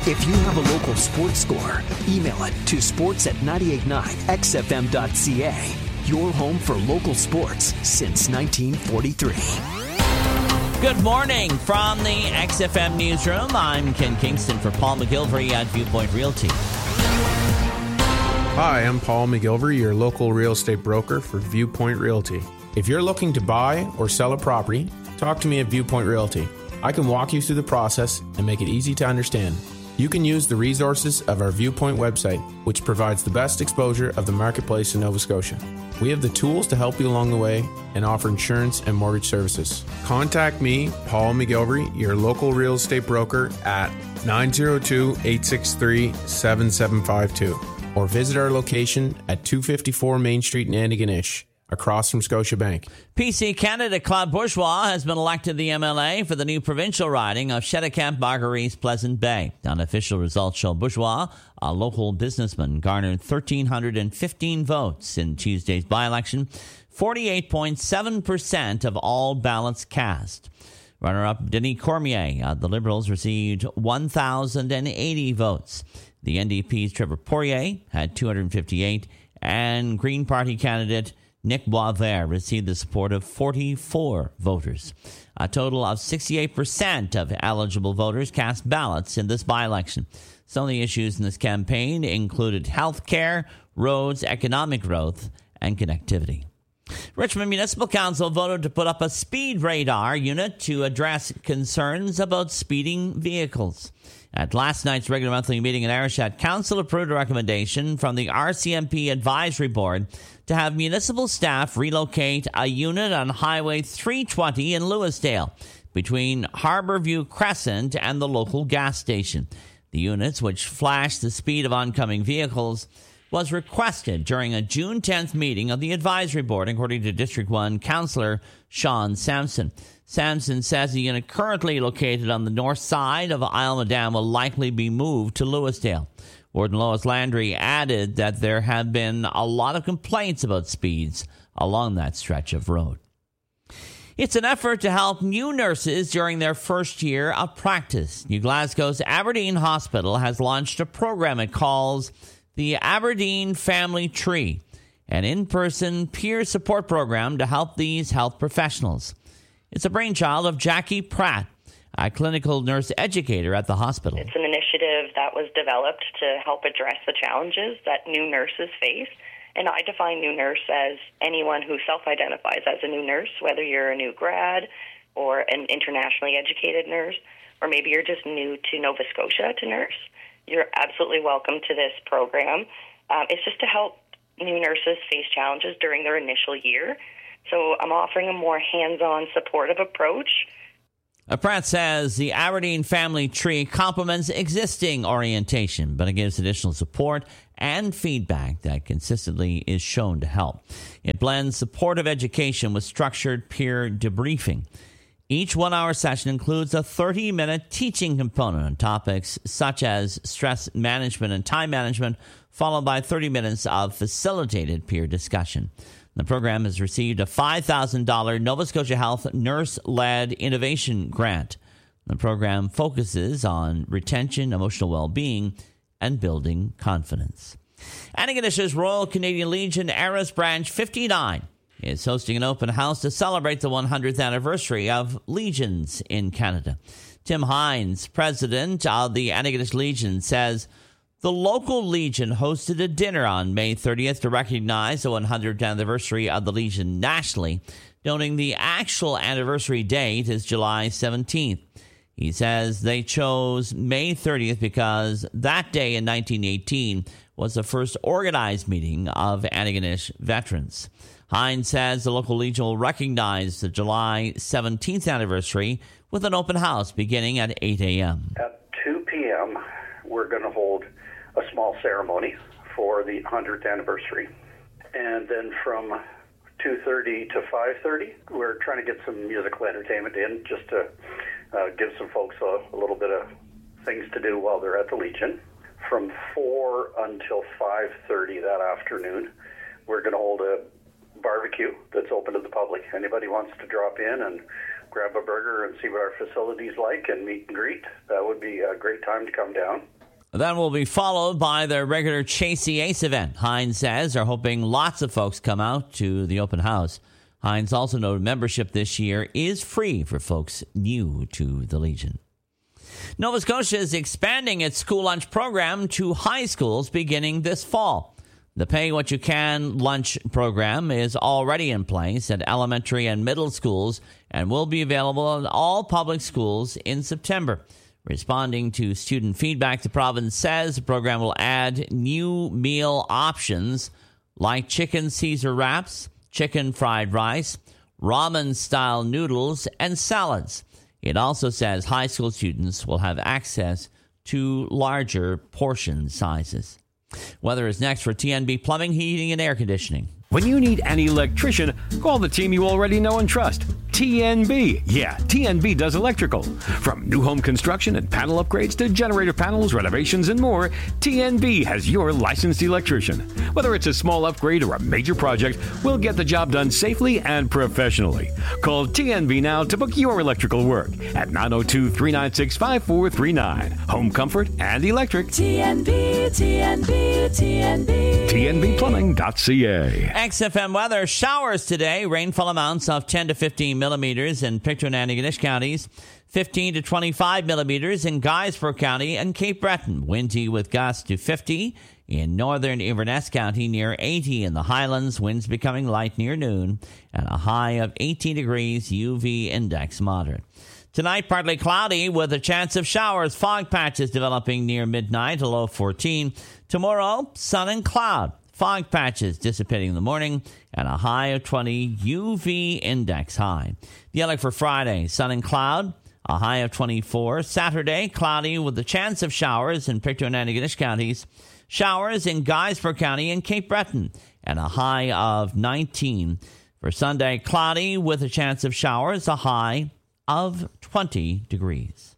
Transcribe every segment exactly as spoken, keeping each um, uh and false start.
If you have a local sports score, email it to sports at nine eight nine x f m dot c a. Your home for local sports since nineteen forty-three. Good morning from the X F M Newsroom. I'm Ken Kingston for Paul McGilvery at Viewpoint Realty. Hi, I'm Paul McGilvery, your local real estate broker for Viewpoint Realty. If you're looking to buy or sell a property, talk to me at Viewpoint Realty. I can walk you through the process and make it easy to understand. You can use the resources of our Viewpoint website, which provides the best exposure of the marketplace in Nova Scotia. We have the tools to help you along the way and offer insurance and mortgage services. Contact me, Paul McGilvery, your local real estate broker at nine oh two, eight six three, seven seven five two, or visit our location at two fifty-four Main Street in Antigonish, across from Scotiabank. P C candidate Claude Bourgeois has been elected the M L A for the new provincial riding of Cheticamp Marguerite Pleasant Bay. Unofficial results show Bourgeois, a local businessman, garnered one thousand three hundred fifteen votes in Tuesday's by-election, forty-eight point seven percent of all ballots cast. Runner-up Denis Cormier of the Liberals received one thousand eighty votes. The N D P's Trevor Poirier had two hundred fifty-eight, and Green Party candidate Nick Boisvert received the support of forty-four voters. A total of sixty-eight percent of eligible voters cast ballots in this by-election. Some of the issues in this campaign included health care, roads, economic growth, and connectivity. Richmond Municipal Council voted to put up a speed radar unit to address concerns about speeding vehicles. At last night's regular monthly meeting in Arishat, Council approved a recommendation from the R C M P Advisory Board to have municipal staff relocate a unit on Highway three twenty in Lewisdale between Harborview Crescent and the local gas station. The units, which flash the speed of oncoming vehicles, was requested during a June tenth meeting of the Advisory Board, according to District one Councillor Sean Sampson. Sampson says the unit currently located on the north side of Isle Madame will likely be moved to Lewisdale. Warden Lois Landry added that there have been a lot of complaints about speeds along that stretch of road. It's an effort to help new nurses during their first year of practice. New Glasgow's Aberdeen Hospital has launched a program it calls the Aberdeen Family Tree, an in-person peer support program to help these health professionals. It's a brainchild of Jackie Pratt, a clinical nurse educator at the hospital. It's an initiative that was developed to help address the challenges that new nurses face. And I define new nurse as anyone who self-identifies as a new nurse, whether you're a new grad or an internationally educated nurse, or maybe you're just new to Nova Scotia to nurse. You're absolutely welcome to this program. Um, it's just to help new nurses face challenges during their initial year. So I'm offering a more hands-on, supportive approach. Pratt says the Aberdeen Family Tree complements existing orientation, but it gives additional support and feedback that consistently is shown to help. It blends supportive education with structured peer debriefing. Each one-hour session includes a thirty-minute teaching component on topics such as stress management and time management, followed by thirty minutes of facilitated peer discussion. The program has received a five thousand dollars Nova Scotia Health Nurse-Led Innovation Grant. The program focuses on retention, emotional well-being, and building confidence. Antigonish's Royal Canadian Legion Eras Branch fifty-nine is hosting an open house to celebrate the one hundredth anniversary of Legions in Canada. Tim Hines, president of the Antigonish Legion, says the local Legion hosted a dinner on May thirtieth to recognize the one hundredth anniversary of the Legion nationally, noting the actual anniversary date is July seventeenth. He says they chose May thirtieth because that day in nineteen eighteen was the first organized meeting of Antigonish veterans. Hines says the local Legion will recognize the July seventeenth anniversary with an open house beginning at eight a.m. At two p.m., we're going to hold a small ceremony for the one hundredth anniversary. And then from two thirty to five thirty, we're trying to get some musical entertainment in just to uh, give some folks a, a little bit of things to do while they're at the Legion. From four until five thirty that afternoon, we're going to hold a barbecue that's open to the public. Anybody wants to drop in and grab a burger and see what our facility's like and meet and greet. That would be a great time to come down. That will be followed by their regular Chase the Ace event. Heinz says they're hoping lots of folks come out to the open house. Heinz also noted membership this year is free for folks new to the Legion. Nova Scotia is expanding its school lunch program to high schools beginning this fall. The Pay What You Can lunch program is already in place at elementary and middle schools and will be available in all public schools in September. Responding to student feedback, the province says the program will add new meal options like chicken Caesar wraps, chicken fried rice, ramen-style noodles, and salads. It also says high school students will have access to larger portion sizes. Weather is next for T N B Plumbing, Heating, and Air Conditioning. When you need an electrician, call the team you already know and trust. T N B. Yeah, T N B does electrical. From new home construction and panel upgrades to generator panels, renovations, and more, T N B has your licensed electrician. Whether it's a small upgrade or a major project, we'll get the job done safely and professionally. Call T N B now to book your electrical work at nine oh two, three nine six, five four three nine. Home comfort and electric. T N B, T N B, T N B. T N B plumbing dot C A. X F M weather, showers today, rainfall amounts of ten to fifteen millimeters in Pictou and Antigonish counties, fifteen to twenty-five millimeters in Guysborough County and Cape Breton. Windy with gusts to fifty in northern Inverness County, near eighty in the Highlands. Winds becoming light near noon, and a high of eighteen degrees, U V index moderate. Tonight, partly cloudy with a chance of showers. Fog patches developing near midnight, a low fourteen. Tomorrow, sun and cloud. Fog patches dissipating in the morning, and a high of twenty, U V index high. The outlook for Friday, sun and cloud, a high of twenty-four. Saturday, cloudy with a chance of showers in Pictou and Antigonish counties. Showers in Guysborough County and Cape Breton, and a high of nineteen. For Sunday, cloudy with a chance of showers, a high of twenty degrees.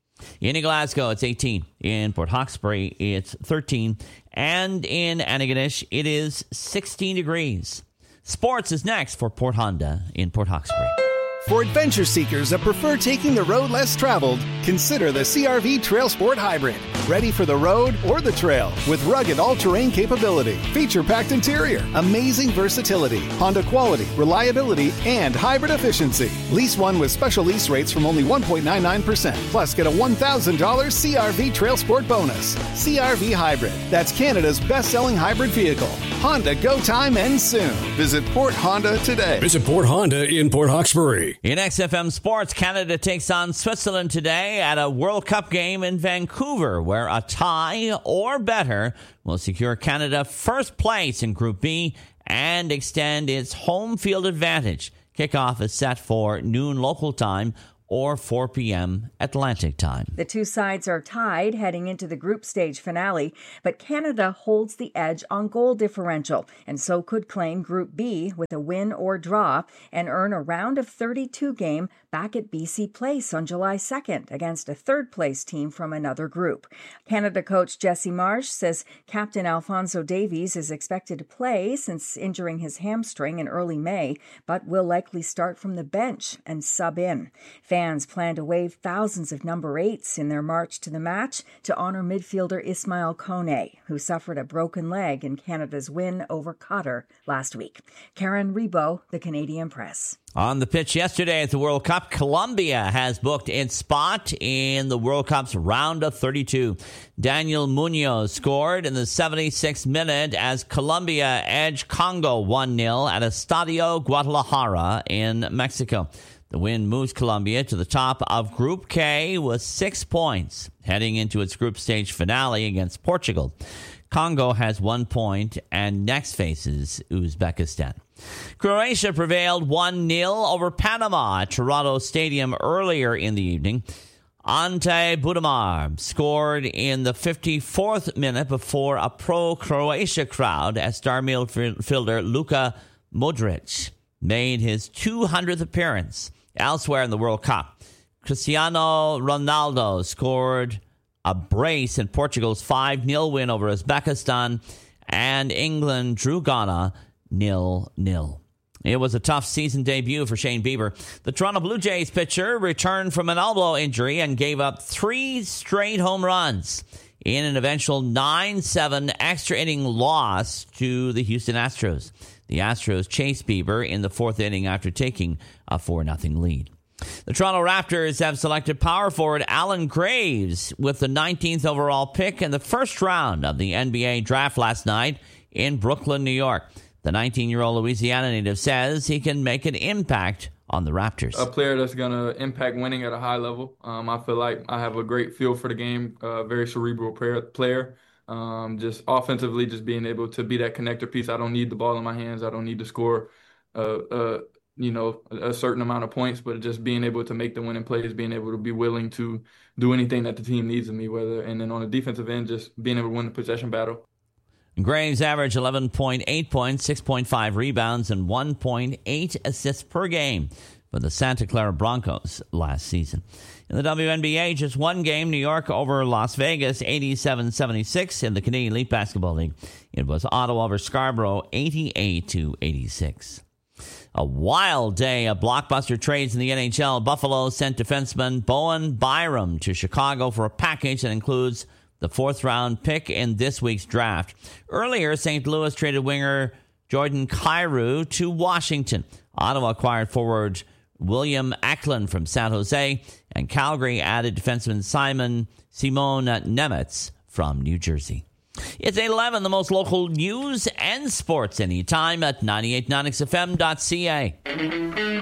In Glasgow, it's eighteen. In Port Hawkesbury, it's thirteen. And in Antigonish, it is sixteen degrees. Sports is next for Port Honda in Port Hawkesbury. For adventure seekers that prefer taking the road less traveled, consider the C R V Trail Sport Hybrid. Ready for the road or the trail with rugged all-terrain capability, feature-packed interior, amazing versatility, Honda quality, reliability, and hybrid efficiency. Lease one with special lease rates from only one point nine nine percent. Plus, get a one thousand dollars C R V Trail Sport bonus. C R V Hybrid. That's Canada's best-selling hybrid vehicle. Honda go time ends soon. Visit Port Honda today. Visit Port Honda in Port Hawkesbury. In X F M Sports, Canada takes on Switzerland today at a World Cup game in Vancouver, where a tie or better will secure Canada first place in Group B and extend its home field advantage. Kickoff is set for noon local time or four p.m. Atlantic time. The two sides are tied heading into the group stage finale, but Canada holds the edge on goal differential and so could claim Group B with a win or draw and earn a round of thirty-two game back at B C Place on July second against a third-place team from another group. Canada coach Jesse Marsh says Captain Alphonso Davies is expected to play since injuring his hamstring in early May, but will likely start from the bench and sub in. Fans plan to wave thousands of number eights in their march to the match to honor midfielder Ismail Kone, who suffered a broken leg in Canada's win over Qatar last week. Karen Rebo, The Canadian Press. On the pitch yesterday at the World Cup, Colombia has booked its spot in the World Cup's round of thirty-two. Daniel Munoz scored in the seventy-sixth minute as Colombia edged Congo one nil at Estadio Guadalajara in Mexico. The win moves Colombia to the top of Group K with six points, heading into its group stage finale against Portugal. Congo has one point and next faces Uzbekistan. Croatia prevailed one nil over Panama at Toronto Stadium earlier in the evening. Ante Budimir scored in the fifty-fourth minute before a pro-Croatia crowd as star midfielder Luka Modric made his two hundredth appearance. Elsewhere in the World Cup, Cristiano Ronaldo scored a brace in Portugal's five nil win over Uzbekistan, and England drew Ghana nil nil. It was a tough season debut for Shane Bieber. The Toronto Blue Jays pitcher returned from an elbow injury and gave up three straight home runs in an eventual nine seven extra inning loss to the Houston Astros. The Astros chased Bieber in the fourth inning after taking a four nothing lead. The Toronto Raptors have selected power forward Alan Graves with the nineteenth overall pick in the first round of the N B A draft last night in Brooklyn, New York. The nineteen-year-old Louisiana native says he can make an impact on the Raptors. A player that's going to impact winning at a high level. Um, I feel like I have a great feel for the game, a very cerebral player. Um, just offensively, just being able to be that connector piece. I don't need the ball in my hands. I don't need to score uh, uh, you know, a certain amount of points, but just being able to make the winning plays, being able to be willing to do anything that the team needs of me, whether, and then on the defensive end, just being able to win the possession battle. Graves averaged eleven point eight points, six point five rebounds, and one point eight assists per game for the Santa Clara Broncos last season. In the W N B A, just one game, New York over Las Vegas, eighty-seven seventy-six. In the Canadian Elite Basketball League, it was Ottawa over Scarborough, eighty-eight to eighty-six. A wild day of blockbuster trades in the N H L. Buffalo sent defenseman Bowen Byram to Chicago for a package that includes the fourth-round pick in this week's draft. Earlier, Saint Louis traded winger Jordan Kyrou to Washington. Ottawa acquired forward William Eklund from San Jose, and Calgary added defenseman Simon Simon Nemetz from New Jersey. It's eight eleven, the most local news and sports anytime at nine eighty-nine X F M dot C A.